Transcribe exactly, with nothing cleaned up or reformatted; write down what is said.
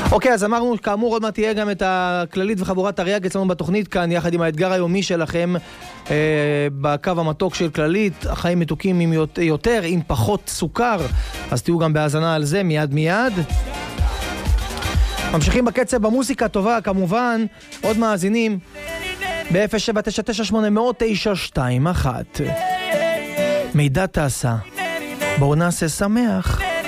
אוקיי, אז אמרנו, כאמור, עוד מעט תהיה גם את הכללית וחבורת אריאג אצלנו בתוכנית כאן, יחד עם האתגר היומי שלכם אה, בקו המתוק של כללית, החיים מתוקים עם יותר, עם פחות סוכר, אז תהיו גם בהאזנה על זה מיד מיד. ממשיכים בקצב במוזיקה טובה, כמובן, עוד מאזינים ב-אפס שבע תשע תשע שמונה תשע שתיים אחת. מידע תעשה. בואו נעשה שמח.